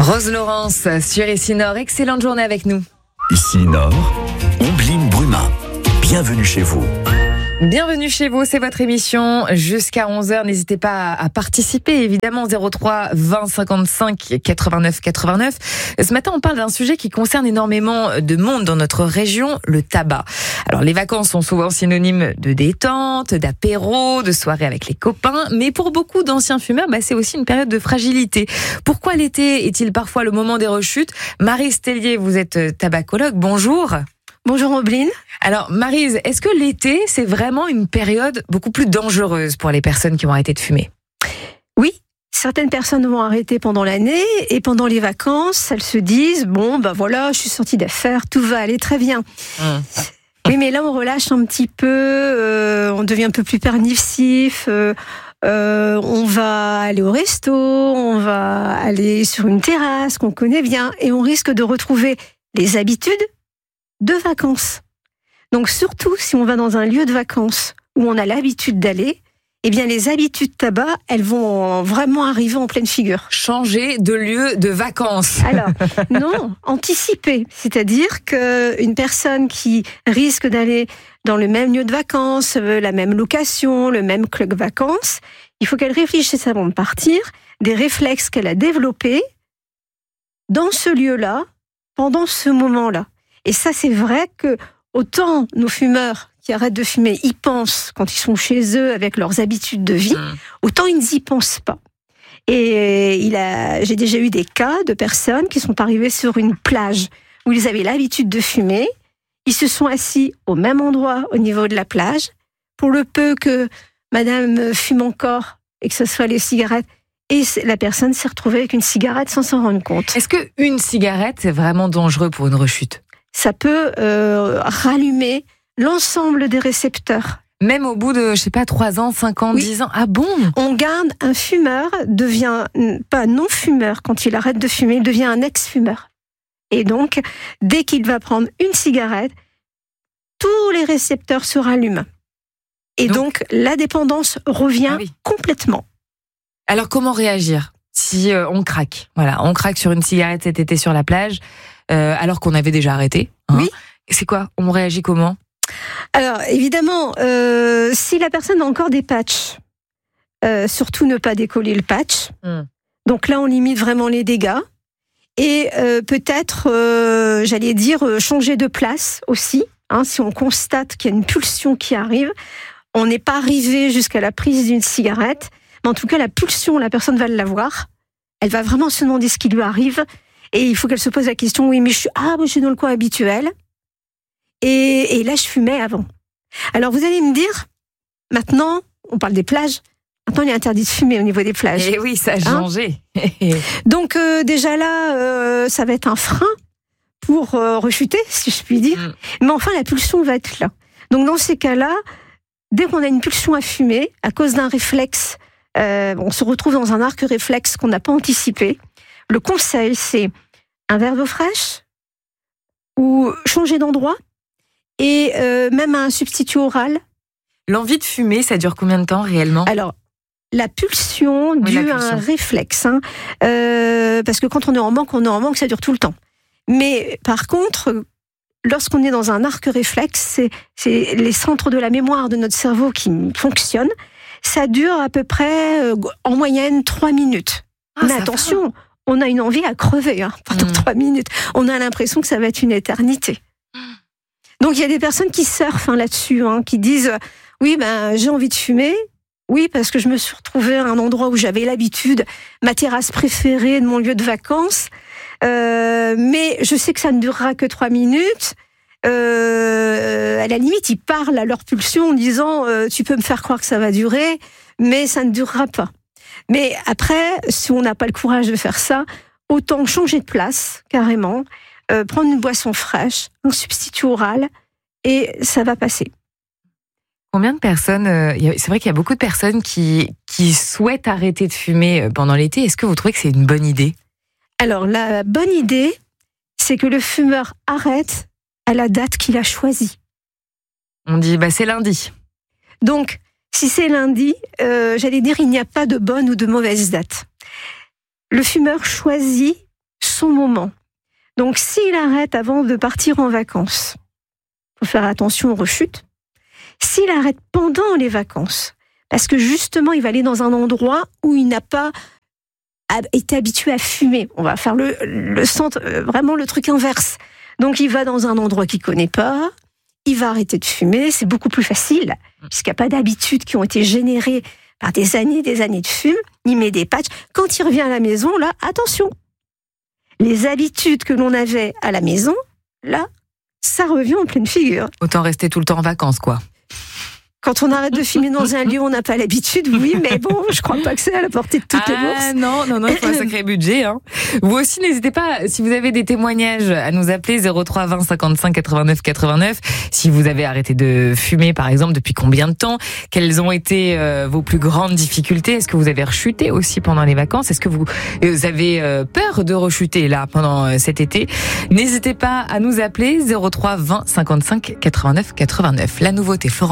Rose Laurence sur Ici Nord, excellente journée avec nous. Ici Nord, Ombline Bruma, bienvenue chez vous. Bienvenue chez vous, c'est votre émission jusqu'à 11h. N'hésitez pas à participer, évidemment, 03 20 55 89 89. Ce matin, on parle d'un sujet qui concerne énormément de monde dans notre région, le tabac. Alors, les vacances sont souvent synonymes de détente, d'apéro, de soirée avec les copains. Mais pour beaucoup d'anciens fumeurs, c'est aussi une période de fragilité. Pourquoi l'été est-il parfois le moment des rechutes ? Maryse Tellier, vous êtes tabacologue. Bonjour. Bonjour Ombline. Alors Maryse, est-ce que l'été, c'est vraiment une période beaucoup plus dangereuse pour les personnes qui vont arrêter de fumer ? Oui, certaines personnes vont arrêter pendant l'année et pendant les vacances, elles se disent voilà, je suis sortie d'affaires, tout va aller très bien. Oui, mais là on relâche un petit peu, on devient un peu plus permissif, on va aller au resto, on va aller sur une terrasse qu'on connaît bien et on risque de retrouver les habitudes de vacances. Donc surtout si on va dans un lieu de vacances où on a l'habitude d'aller, eh bien les habitudes tabac, elles vont vraiment arriver en pleine figure. Changer de lieu de vacances. Alors non, anticiper, c'est-à-dire qu'une personne qui risque d'aller dans le même lieu de vacances, la même location, le même club vacances, il faut qu'elle réfléchisse avant de partir, des réflexes qu'elle a développés dans ce lieu-là, pendant ce moment-là. Et ça, c'est vrai que autant nos fumeurs qui arrêtent de fumer y pensent quand ils sont chez eux avec leurs habitudes de vie, autant ils n'y pensent pas. Et j'ai déjà eu des cas de personnes qui sont arrivées sur une plage où ils avaient l'habitude de fumer. Ils se sont assis au même endroit au niveau de la plage. Pour le peu que madame fume encore et que ce soit les cigarettes, et la personne s'est retrouvée avec une cigarette sans s'en rendre compte. Est-ce qu'une cigarette, c'est vraiment dangereux pour une rechute ? Ça peut rallumer l'ensemble des récepteurs. Même au bout de, 3 ans, 5 ans, 10 ans. Ah bon ? On garde un fumeur, devient pas non-fumeur quand il arrête de fumer, il devient un ex-fumeur. Et donc, dès qu'il va prendre une cigarette, tous les récepteurs se rallument. Et donc la dépendance revient complètement. Alors, comment réagir si on craque ? Voilà, on craque sur une cigarette cet été sur la plage, alors qu'on avait déjà arrêté. Oui. C'est quoi ? On réagit comment ? Alors, évidemment, si la personne a encore des patchs, surtout ne pas décoller le patch. Donc là, on limite vraiment les dégâts. Et peut-être, changer de place aussi. Si on constate qu'il y a une pulsion qui arrive, on n'est pas arrivé jusqu'à la prise d'une cigarette, mais en tout cas, la pulsion, la personne va l'avoir. Elle va vraiment se demander ce qui lui arrive. Et il faut qu'elle se pose la question, oui, mais je suis dans le coin habituel. Et là, je fumais avant. Alors, vous allez me dire, maintenant, on parle des plages, maintenant, il est interdit de fumer au niveau des plages. Et oui, ça a changé. Donc, déjà là, ça va être un frein pour rechuter, si je puis dire. Mais enfin, la pulsion va être là. Donc, dans ces cas-là, dès qu'on a une pulsion à fumer, à cause d'un réflexe, on se retrouve dans un arc réflexe qu'on n'a pas anticipé. Le conseil, c'est un verre d'eau fraîche ou changer d'endroit et même un substitut oral. L'envie de fumer, ça dure combien de temps réellement ? Alors, la pulsion due à un réflexe. Parce que quand on est en manque, ça dure tout le temps. Mais par contre, lorsqu'on est dans un arc réflexe, c'est les centres de la mémoire de notre cerveau qui fonctionnent. Ça dure à peu près, en moyenne, 3 minutes. Mais attention, on a une envie à crever pendant 3 minutes. On a l'impression que ça va être une éternité. Donc il y a des personnes qui surfent là-dessus, qui disent « Oui, j'ai envie de fumer. Oui, parce que je me suis retrouvée à un endroit où j'avais l'habitude, ma terrasse préférée de mon lieu de vacances. Mais je sais que ça ne durera que 3 minutes. » À la limite, ils parlent à leur pulsion en disant tu peux me faire croire que ça va durer, mais ça ne durera pas. Mais après, si on n'a pas le courage de faire ça, autant changer de place, carrément, prendre une boisson fraîche, un substitut oral, et ça va passer. Combien de personnes, c'est vrai qu'il y a beaucoup de personnes qui souhaitent arrêter de fumer pendant l'été. Est-ce que vous trouvez que c'est une bonne idée ? Alors, la bonne idée, c'est que le fumeur arrête à la date qu'il a choisie. On dit, c'est lundi. Donc, si c'est lundi, il n'y a pas de bonne ou de mauvaise date. Le fumeur choisit son moment. Donc, s'il arrête avant de partir en vacances, faut faire attention aux rechutes. S'il arrête pendant les vacances, parce que justement, il va aller dans un endroit où il n'a pas été habitué à fumer. On va faire le centre, vraiment le truc inverse. Donc, il va dans un endroit qu'il connaît pas, il va arrêter de fumer, c'est beaucoup plus facile, puisqu'il n'y a pas d'habitudes qui ont été générées par des années de fume. Il met des patchs. Quand il revient à la maison, là, attention. Les habitudes que l'on avait à la maison, là, ça revient en pleine figure. Autant rester tout le temps en vacances, quoi. Quand on arrête de fumer dans un lieu où on n'a pas l'habitude, oui, mais bon, je crois pas que c'est à la portée de toutes les bourses. Non, il faut un sacré budget. Hein. Vous aussi, n'hésitez pas, si vous avez des témoignages, à nous appeler 03 20 55 89 89. Si vous avez arrêté de fumer, par exemple, depuis combien de temps? Quelles ont été vos plus grandes difficultés? Est-ce que vous avez rechuté aussi pendant les vacances? Est-ce que vous avez peur de rechuter là pendant cet été? N'hésitez pas à nous appeler 03 20 55 89 89. La nouveauté, Florent.